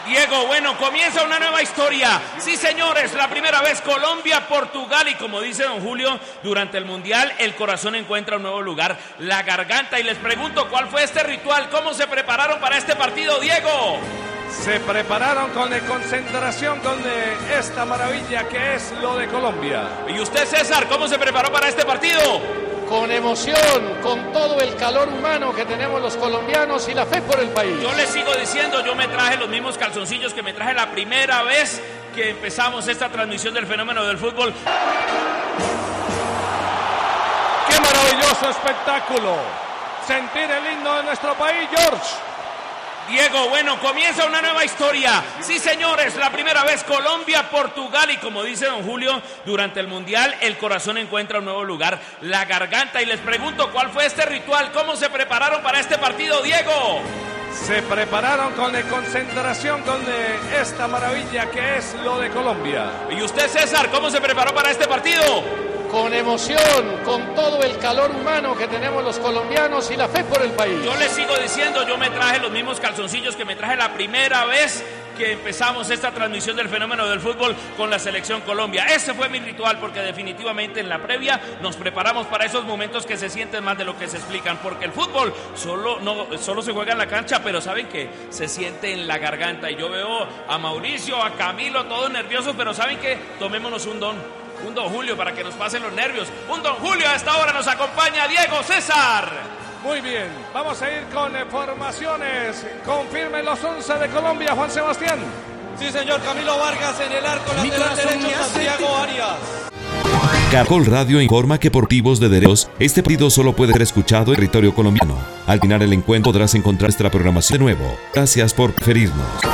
Diego, bueno, comienza una nueva historia. Sí, señores, la primera vez Colombia-Portugal y como dice don Julio, durante el Mundial el corazón encuentra un nuevo lugar, la garganta. Y les pregunto, ¿cuál fue este ritual? ¿Cómo se prepararon para este partido, Diego? Se prepararon con la concentración con esta maravilla que es lo de Colombia. ¿Y usted, César, cómo se preparó para este partido? Con emoción, con todo el calor humano que tenemos los colombianos y la fe por el país. Yo les sigo diciendo, yo me traje los mismos calzoncillos que me traje la primera vez que empezamos esta transmisión del fenómeno del fútbol. ¡Qué maravilloso espectáculo! Sentir el himno de nuestro país, George. Diego, bueno, comienza una nueva historia. Sí, señores, la primera vez Colombia-Portugal y como dice don Julio, durante el Mundial el corazón encuentra un nuevo lugar, la garganta. Y les pregunto, ¿cuál fue este ritual? ¿Cómo se prepararon para este partido, Diego? Se prepararon con la concentración con esta maravilla que es lo de Colombia. ¿Y usted, César, cómo se preparó para este partido? Con emoción, con todo el calor humano que tenemos los colombianos y la fe por el país. Yo les sigo diciendo, yo me traje los mismos calzoncillos que me traje la primera vez que empezamos esta transmisión del fenómeno del fútbol con la selección Colombia. Ese fue mi ritual porque definitivamente en la previa nos preparamos para esos momentos que se sienten más de lo que se explican, porque el fútbol solo se juega en la cancha, pero saben que se siente en la garganta. Y yo veo a Mauricio, a Camilo, todos nerviosos, pero saben que tomémonos un don Julio para que nos pasen los nervios. Un don Julio, a esta hora nos acompaña Diego, César. Muy bien, vamos a ir con formaciones. Confirmen los 11 de Colombia, Juan Sebastián. Sí, señor, Camilo Vargas en el arco, lateral derecho, Santiago Arias. Caracol Radio informa que por motivos de derechos, este partido solo puede ser escuchado en territorio colombiano. Al final el encuentro podrás encontrar nuestra programación de nuevo. Gracias por preferirnos.